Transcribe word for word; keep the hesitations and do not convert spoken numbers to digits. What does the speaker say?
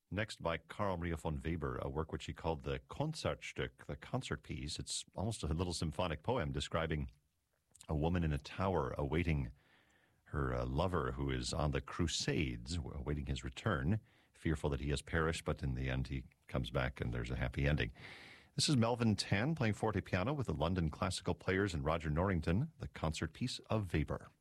Next by Carl Maria von Weber, a work which he called the Konzertstück, the concert piece. It's almost a little symphonic poem describing a woman in a tower awaiting her uh, lover who is on the Crusades, awaiting his return, fearful that he has perished, but in the end he comes back and there's a happy ending. This is Melvin Tan playing forte piano with the London Classical Players and Roger Norrington, the concert piece of Weber.